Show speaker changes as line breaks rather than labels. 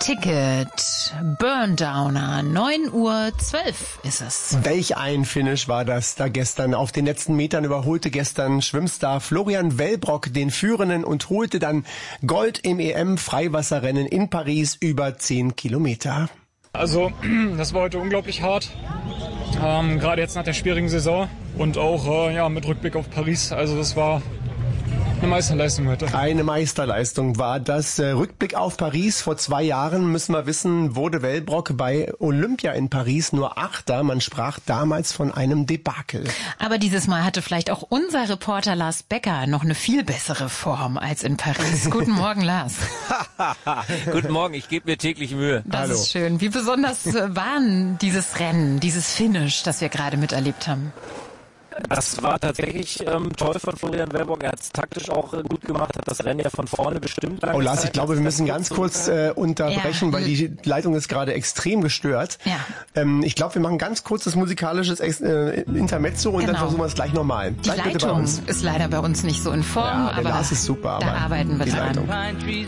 Ticket. Burndowner, 9:12 Uhr ist es.
Welch ein Finish war das da gestern. Auf den letzten Metern überholte gestern Schwimmstar Florian Wellbrock den Führenden und holte dann Gold im EM-Freiwasserrennen in Paris über 10 Kilometer.
Also, das war heute unglaublich hart. Gerade jetzt nach der schwierigen Saison und auch mit Rückblick auf Paris. Also das war eine Meisterleistung heute.
Eine Meisterleistung war das. Rückblick auf Paris. Vor 2 Jahren, müssen wir wissen, wurde Wellbrock bei Olympia in Paris nur Achter. Man sprach damals von einem Debakel.
Aber dieses Mal hatte vielleicht auch unser Reporter Lars Becker noch eine viel bessere Form als in Paris. Guten Morgen, Lars.
Guten Morgen, ich gebe mir täglich Mühe.
Das ist schön. Wie besonders war dieses Rennen, dieses Finish, das wir gerade miterlebt haben?
Das war tatsächlich toll von Florian Wellbrock. Er hat es taktisch auch gut gemacht, hat das Rennen ja von vorne bestimmt.
Oh Lars, ich glaube, wir müssen ganz kurz unterbrechen, weil die Leitung ist gerade extrem gestört.
Ja.
Ich glaube, wir machen ganz kurzes musikalisches Intermezzo und dann versuchen wir es gleich nochmal.
Die Leitung ist leider bei uns nicht so in Form,
ja, der
aber
Lars ist super,
da
aber
arbeiten wir
die
dran.
Leitung.